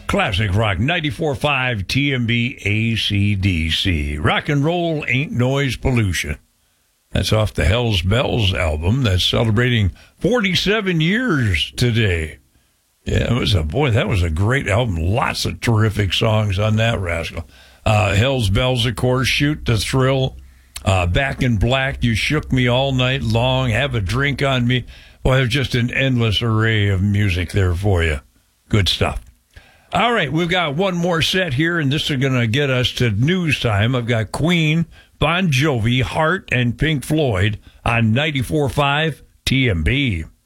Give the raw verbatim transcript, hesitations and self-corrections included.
Classic rock, ninety-four point five T M B A C D C. Rock and roll ain't noise pollution. That's off the Hell's Bells album that's celebrating forty-seven years today. Yeah, it was a, boy, that was a great album. Lots of terrific songs on that rascal. Uh, Hell's Bells, of course, Shoot to Thrill, uh, Back in Black, You Shook Me All Night Long, Have a Drink on Me. Well, there's just an endless array of music there for you. Good stuff. All right, we've got one more set here, and this is going to get us to news time. I've got Queen, Bon Jovi, Heart, and Pink Floyd on ninety-four point five T M B.